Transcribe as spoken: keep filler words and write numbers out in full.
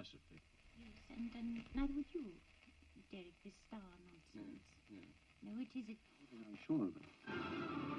philosophy. Yes, and, and neither would you, Derek, this star nonsense. Yeah, yeah. No, it is... It... I'm sure of it.